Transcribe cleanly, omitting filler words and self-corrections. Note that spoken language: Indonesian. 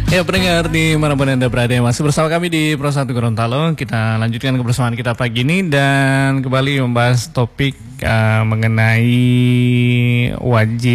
Ya pendengar di manapun Anda berada, masih bersama kami di Pro 1 Gorontalo. Kita lanjutkan kebersamaan kita pagi ini dan kembali membahas topik mengenai wajib